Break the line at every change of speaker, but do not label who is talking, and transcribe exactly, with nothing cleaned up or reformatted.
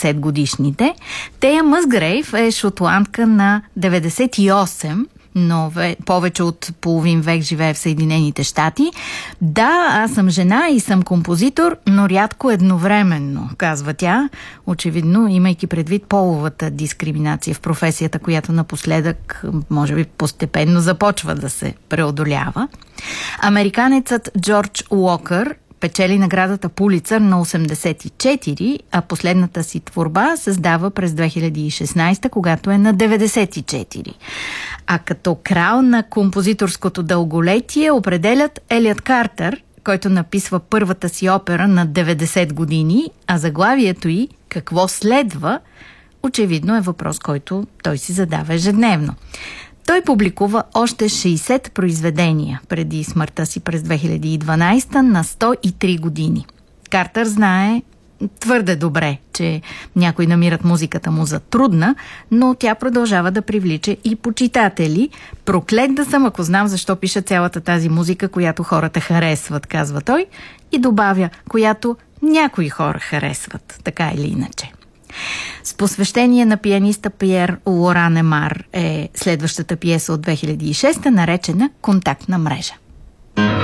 деветдесет годишните. Тея Мъсгрейв е шотландка на деветдесет и осем, но ве, повече от половин век живее в Съединените щати. Да, аз съм жена и съм композитор, но рядко едновременно, казва тя, очевидно имайки предвид половата дискриминация в професията, която напоследък, може би постепенно започва да се преодолява. Американецът Джордж Уокър печели наградата Пулицър на осемдесет и четири, а последната си творба създава през две хиляди и шестнадесета, когато е на деветдесет и четири. А като крал на композиторското дълголетие определят Елиот Картер, който написва първата си опера на деветдесет години, а заглавието й «Какво следва?» очевидно е въпрос, който той си задава ежедневно. Той публикува още шейсет произведения преди смъртта си през две хиляди и дванадесета на сто и три години. Картер знае твърде добре, че някои намират музиката му за трудна, но тя продължава да привлича и почитатели. Проклет да съм, ако знам защо пиша цялата тази музика, която хората харесват, казва той, и добавя, която някои хора харесват, така или иначе. С посвещение на пианиста Пиер Лоран Емар е следващата пиеса от две хиляди и шеста, наречена «Контактна мрежа».